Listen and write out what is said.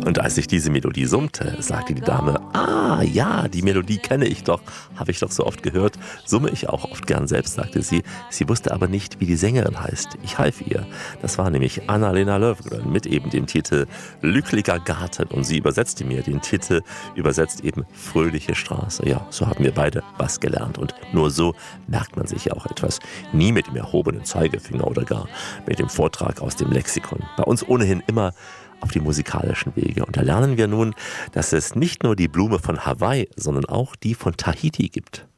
Und als ich diese Melodie summte, sagte die Dame, ah ja, die Melodie kenne ich doch, habe ich doch so oft gehört, summe ich auch oft gern selbst, sagte sie. Sie wusste aber nicht, wie die Sängerin heißt. Ich half ihr. Das war nämlich Anna-Lena Löfgren mit eben dem Titel Lyckliger Garten und sie übersetzte mir den Titel, übersetzt eben Fröhliche Straße. Ja, so haben wir beide was gelernt und nur so merkt man sich ja auch etwas. Nie mit dem erhobenen Zeigefinger oder gar mit dem Vortrag aus dem Lexikon. Bei uns ohnehin immer auf die musikalischen Wege. Und da lernen wir nun, dass es nicht nur die Blume von Hawaii, sondern auch die von Tahiti gibt.